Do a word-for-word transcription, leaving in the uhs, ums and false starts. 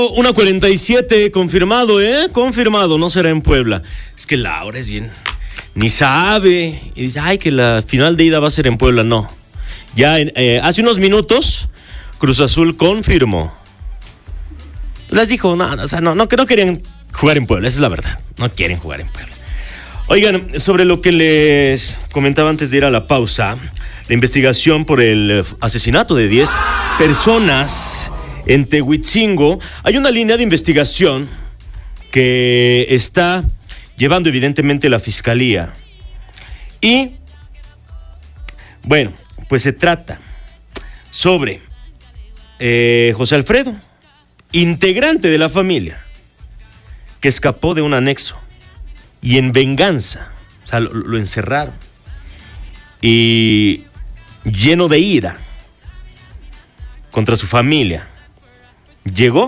una cuarenta y siete, confirmado, ¿eh? Confirmado, no será en Puebla. Es que Laura es bien, ni sabe. Y dice, ay, que la final de ida va a ser en Puebla. No. Ya eh, hace unos minutos, Cruz Azul confirmó. Les dijo, no, no, o sea, no, no, que no querían jugar en Puebla, esa es la verdad. No quieren jugar en Puebla. Oigan, sobre lo que les comentaba antes de ir a la pausa, la investigación por el asesinato de diez personas en Tehuitzingo, hay una línea de investigación que está llevando evidentemente la Fiscalía. Y, bueno, pues se trata sobre eh, José Alfredo, integrante de la familia, que escapó de un anexo y en venganza, o sea, lo, lo encerraron y lleno de ira contra su familia, llegó